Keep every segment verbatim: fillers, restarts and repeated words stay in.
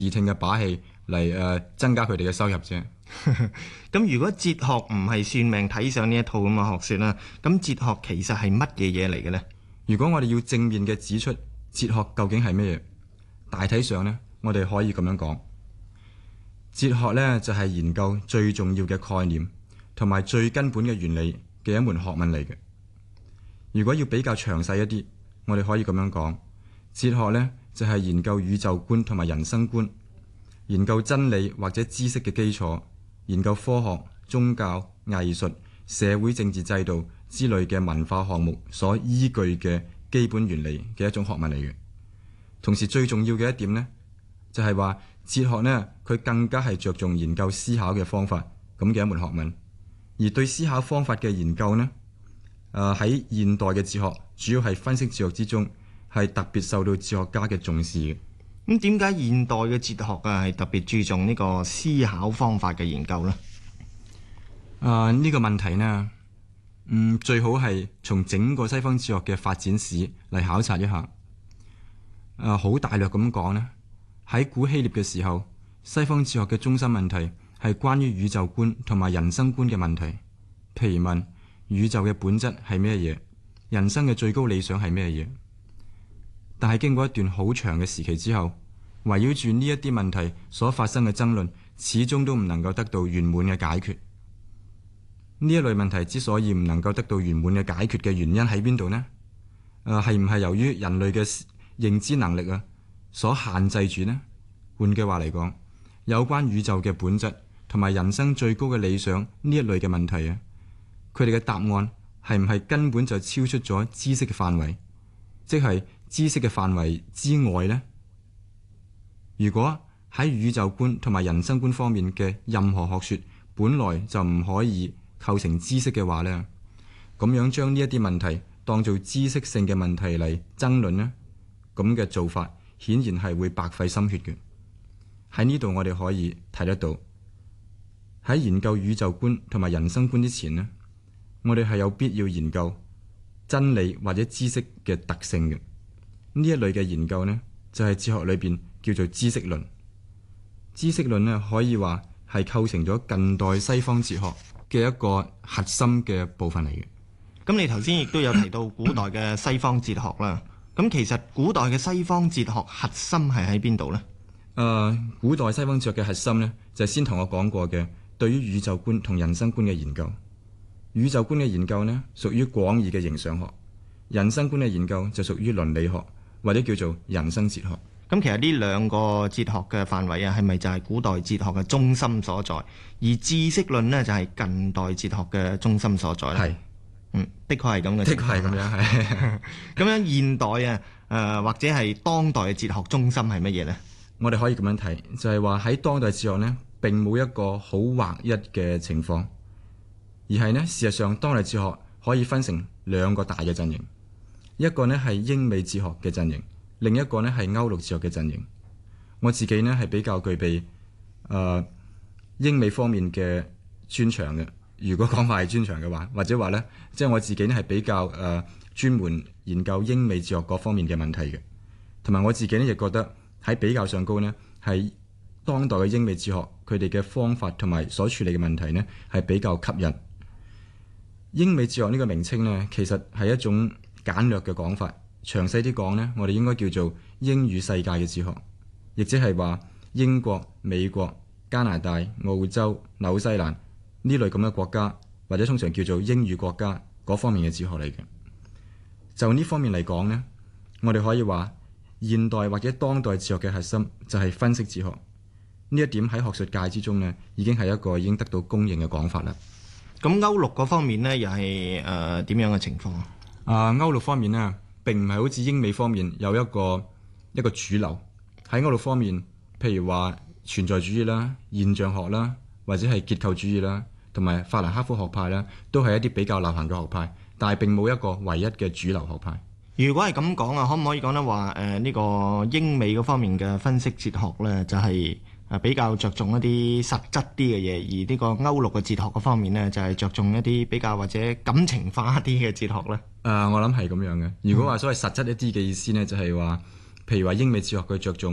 視聽嘅把戲嚟誒、呃、增加佢哋嘅收入啫。 咁如果哲學唔係算命睇上呢一套咁嘅學説啦，咁哲學其實係乜嘢嘢嚟嘅呢？ 如果我哋要正面嘅指出哲學究竟係咩嘢，大體上呢，我哋可以咁樣講，哲學呢就係研究最重要嘅概念同埋最根本嘅原理嘅一門學問嚟嘅。如果要比較詳細一啲，我哋可以咁樣講，哲學呢就係研究宇宙觀同埋人生觀，研究真理或者知識嘅基礎，研究科學、宗教、藝術、社會政治制度之類嘅文化項目所依據嘅基本原理嘅一種學問嚟嘅。同時最重要嘅一點呢，就係話哲學呢，佢更加係着重研究思考嘅方法咁嘅一門學問。而對思考方法嘅研究呢，誒、呃、喺現代嘅哲學主要係分析哲學之中，係特別受到哲學家嘅重視嘅。 咁點解現代嘅哲學啊係特別注重呢個思考方法嘅研究呢？ 誒呢、呃呢個問題呢，嗯，最好係從整個西方哲學嘅發展史嚟考察一下。誒、呃、好大略咁講呢，喺古希臘嘅時候，西方哲學嘅中心問題係關於宇宙觀同埋人生觀嘅問題。譬如問宇宙嘅本質係咩嘢，人生嘅最高理想係咩嘢。但係經過一段好長嘅時期之後，圍繞住呢一啲問題所發生嘅爭論，始終都唔能夠得到圓滿嘅解決。呢一類問題之所以唔能夠得到圓滿嘅解決嘅原因喺邊度呢？誒、呃，係唔係由於人類嘅認知能力啊所限制住呢？換句話嚟講，有關宇宙嘅本質同埋人生最高嘅理想呢一類嘅問題啊，佢哋嘅答案係唔係根本就超出咗知識嘅範圍，即係知識嘅範圍之外呢？如果喺宇宙觀同埋人生觀方面嘅任何學說本來就唔可以構成知識嘅話呢，咁樣將呢一啲問題當做知識性嘅問題嚟爭論呢，咁嘅做法顯然係會白費心血嘅。喺呢度我哋可以睇得到，喺研究宇宙觀同埋人生觀之前呢，我哋係有必要研究真理或者知識嘅特性嘅。呢一類嘅研究呢，就係哲學裏邊叫做知識論。知識論呢，可以話係構成咗近代西方哲學嘅一個核心嘅部分嚟嘅。 咁你頭先亦都有提到古代嘅西方哲學啦。咁其實古代嘅西方哲學核心係喺邊度呢？ 誒、呃，古代西方哲學嘅核心呢，就係、是、先同我講過嘅，對於宇宙觀同人生觀嘅研究。宇宙觀嘅研究呢，屬於廣義嘅形上學；人生觀嘅研究就屬於倫理學，或者叫做人生哲學。 咁其實呢兩個哲學嘅範圍啊，係咪就係古代哲學嘅中心所在？而知識論呢，就係近代哲學嘅中心所在咧。係，嗯，的確係咁嘅。 的確係咁樣，係。 咁樣現代啊，誒、呃、或者係當代嘅哲學中心係乜嘢呢？ 我哋可以咁樣睇，就係話喺當代哲學呢，並冇一個好劃一嘅情況，而係呢，事實上當代哲學可以分成兩個大嘅陣營，一個呢係英美哲學嘅陣營，另一個呢係歐陸哲學嘅陣營。我自己呢係比較具備誒、呃、英美方面嘅專長嘅。如果講話係專長嘅話，或者話呢，即係我自己呢係比較誒、呃、專門研究英美哲學各方面嘅問題嘅，同埋我自己呢亦覺得喺比較上高呢，係當代嘅英美哲學佢哋嘅方法同埋所處理嘅問題呢係比較吸引。英美哲學呢個名稱呢，其實係一種簡略嘅講法。詳細啲講呢，我哋應該叫做英語世界嘅哲學，亦即係話英國、美國、加拿大、澳洲、紐西蘭呢類咁嘅國家，或者通常叫做英語國家嗰方面嘅哲學嚟嘅。就呢方面嚟講呢，我哋可以話現代或者當代哲學嘅核心就係分析哲學。呢一點喺學術界之中呢，已經係一個已經得到公認嘅講法啦。 咁歐陸嗰方面呢，又係誒點樣嘅情況？ 啊，歐陸方面呢，並唔係好似英美方面有一個一個主流。喺歐陸方面，譬如話存在主義啦、現象學啦，或者係結構主義啦，同埋法蘭克福學派啦，都係一啲比較流行嘅學派，但係並冇一個唯一嘅主流學派。 如果係咁講啊，可唔可以講得話誒呢個英美嗰方面嘅分析哲學呢，就係誒比較着重一啲實質啲嘅嘢，而呢個歐陸嘅哲學嗰方面呢，就係着重一啲比較或者感情化啲嘅哲學呢？誒、 呃，我諗係咁樣嘅。如果話所謂實質一啲嘅意思呢，就係話，譬如話英美哲學佢着重誒、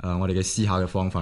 呃、我哋嘅思考嘅方法。